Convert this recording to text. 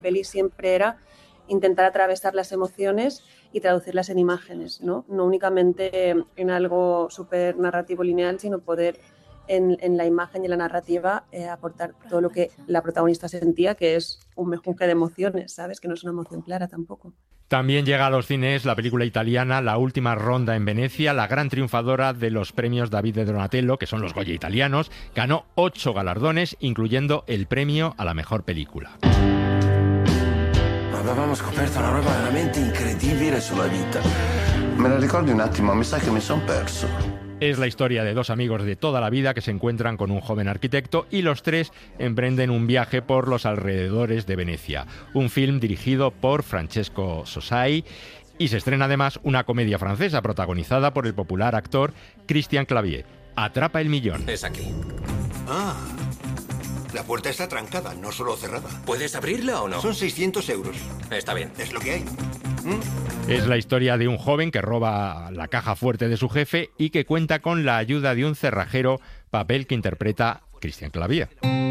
peli siempre era intentar atravesar las emociones y traducirlas en imágenes, ¿no? No únicamente en algo súper narrativo lineal, sino poder en la imagen y en la narrativa aportar todo lo que la protagonista sentía, que es un mejunje de emociones, ¿sabes? Que no es una emoción clara tampoco. También llega a los cines la película italiana La última ronda en Venecia, la gran triunfadora de los premios David de Donatello, que son los Goya italianos. Ganó 8 galardones, incluyendo el premio a la mejor película. Avevamo scoperto una roba veramente incredibile sulla vita. Me la ricordi un attimo? Mi sa che mi son perso. Es la historia de dos amigos de toda la vida que se encuentran con un joven arquitecto y los tres emprenden un viaje por los alrededores de Venecia. Un film dirigido por Francesco Sosai y se estrena además una comedia francesa protagonizada por el popular actor Christian Clavier. Atrapa el millón. Es aquí. Ah, la puerta está trancada, no solo cerrada. ¿Puedes abrirla o no? Son 600 euros. Está bien. Es lo que hay. Es la historia de un joven que roba la caja fuerte de su jefe y que cuenta con la ayuda de un cerrajero, papel que interpreta Christian Clavier.